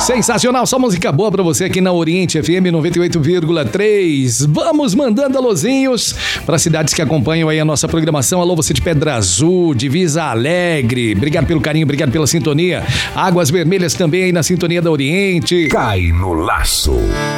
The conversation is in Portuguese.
Sensacional, só música boa pra você aqui na Oriente FM 98,3. Vamos mandando alôzinhos para cidades que acompanham aí a nossa programação. Alô, você de Pedra Azul, Divisa Alegre. Obrigado pelo carinho, obrigado pela sintonia. Águas Vermelhas também aí na sintonia da Oriente. Cai no laço.